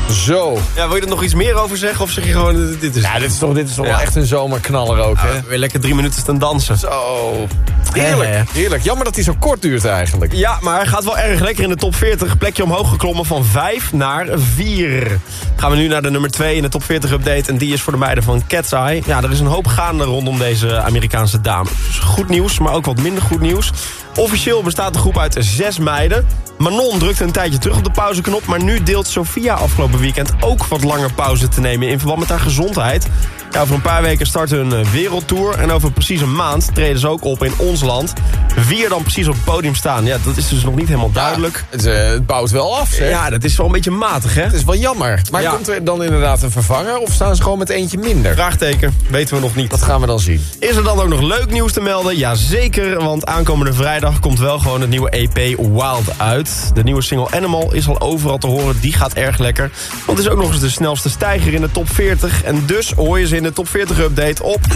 Zo. Ja, wil je er nog iets meer over zeggen? Of zeg je gewoon, dit is... Ja, dit is toch wel echt een zomerknaller ook, hè? Weer lekker 3 minuten staan dansen. Zo. Heerlijk, heerlijk. Jammer dat hij zo kort duurt eigenlijk. Ja, maar hij gaat wel erg lekker in de top 40. Plekje omhoog geklommen van 5 naar 4. Gaan we nu naar de nummer 2 in de top 40 update. En die is voor de meiden van Cat's Eye. Ja, er is een hoop gaande rondom deze Amerikaanse dame. Dus goed nieuws, maar ook wat minder goed nieuws. Officieel bestaat de groep uit 6 meiden. Manon drukte een tijdje terug op de pauzeknop. Maar nu deelt Sofia afgelopen weekend ook wat langer pauze te nemen in verband met haar gezondheid. Ja, over een paar weken starten hun wereldtour. En over precies een maand treden ze ook op in ons land. Wie er dan precies op het podium staan, ja, dat is dus nog niet helemaal duidelijk. Ja, het bouwt wel af, zeg. Ja, dat is wel een beetje matig, hè? Het is wel jammer. Maar komt er dan inderdaad een vervanger of staan ze gewoon met eentje minder? Vraagteken, weten we nog niet. Dat gaan we dan zien. Is er dan ook nog leuk nieuws te melden? Jazeker, want aankomende vrijdag komt wel gewoon het nieuwe EP Wild uit. De nieuwe single Animal is al overal te horen, die gaat erg lekker. Want het is ook nog eens de snelste stijger in de top 40. En dus hoor je ze in de top 40 update op...